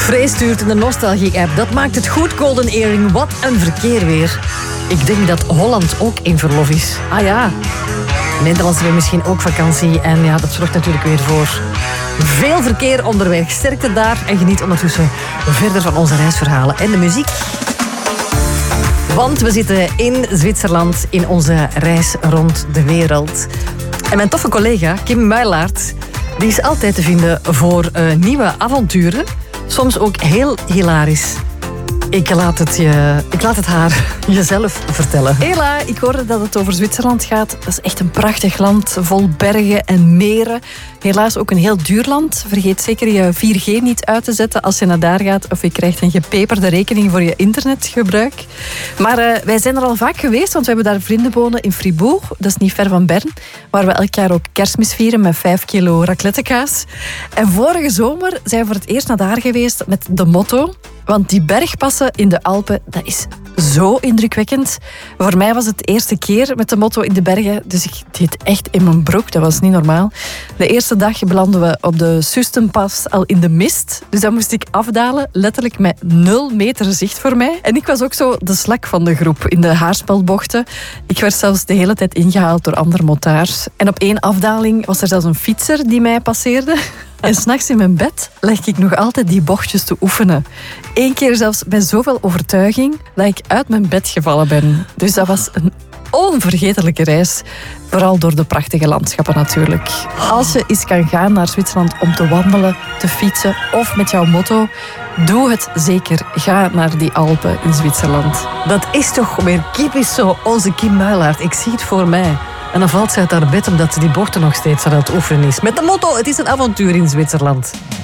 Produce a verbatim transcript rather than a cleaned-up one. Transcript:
Free stuurt in de nostalgie-app. Dat maakt het goed, Golden Earring. Wat een verkeer weer. Ik denk dat Holland ook in verlof is. Ah ja. Nederland hebben misschien ook vakantie. En ja, dat zorgt natuurlijk weer voor veel verkeer onderweg. Sterkte daar en geniet ondertussen verder van onze reisverhalen en de muziek. Want we zitten in Zwitserland in onze reis rond de wereld. En mijn toffe collega Kim Muilaert, die is altijd te vinden voor uh, nieuwe avonturen. Soms ook heel hilarisch. Ik laat het, je, ik laat het haar jezelf vertellen. Hela, ik hoorde dat het over Zwitserland gaat. Dat is echt een prachtig land, vol bergen en meren. Helaas ook een heel duur land. Vergeet zeker je vier G niet uit te zetten als je naar daar gaat, of je krijgt een gepeperde rekening voor je internetgebruik. Maar uh, wij zijn er al vaak geweest, want we hebben daar vrienden wonen in Fribourg. Dat is niet ver van Bern, waar we elk jaar ook Kerstmis vieren met vijf kilo raclettekaas. En vorige zomer zijn we voor het eerst naar daar geweest met de motto. Want die bergpassen in de Alpen, dat is zo indrukwekkend. Voor mij was het de eerste keer met de motto in de bergen, dus ik deed echt in mijn broek, dat was niet normaal. De eerste dag belanden we op de Sustenpas al in de mist, dus dan moest ik afdalen, letterlijk met nul meter zicht voor mij. En ik was ook zo de slak van de groep in de haarspelbochten. Ik werd zelfs de hele tijd ingehaald door andere motards. En op één afdaling was er zelfs een fietser die mij passeerde. En 's nachts in mijn bed leg ik nog altijd die bochtjes te oefenen. Eén keer zelfs met zoveel overtuiging dat ik uit mijn bed gevallen ben. Dus dat was een onvergetelijke reis. Vooral door de prachtige landschappen natuurlijk. Als je eens kan gaan naar Zwitserland om te wandelen, te fietsen of met jouw motto, doe het zeker. Ga naar die Alpen in Zwitserland. Dat is toch weer typisch zo onze Kim Muilaert. Ik zie het voor mij. En dan valt ze uit haar bed omdat ze die bochten nog steeds aan het oefenen is. Met de motto, het is een avontuur in Zwitserland.